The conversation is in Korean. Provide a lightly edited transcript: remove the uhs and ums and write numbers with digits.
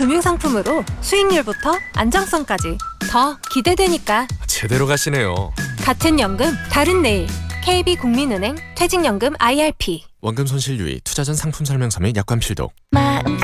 금융상품으로 수익률부터 안정성까지 더 기대되니까. 제대로 가시네요. 같은 연금 다른 내일. KB국민은행 퇴직연금 IRP. 원금 손실 유의, 투자 전 상품 설명서 및 약관 필독. 마음